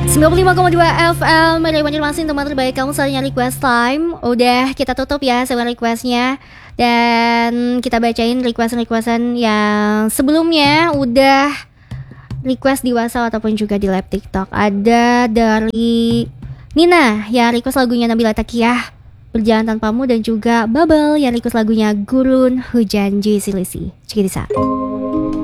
95,2 FM dari Banjarmasin, teman terbaik kamu selalunya request time. Udah kita tutup ya sama requestnya. Dan kita bacain requestan yang sebelumnya udah request di WhatsApp ataupun juga di live TikTok. Ada dari Nina yang request lagunya Nabila Takiyah, Berjalan Tanpamu, dan juga Bubble yang request lagunya Gurun Hujan Juicy Lucy. Check this out.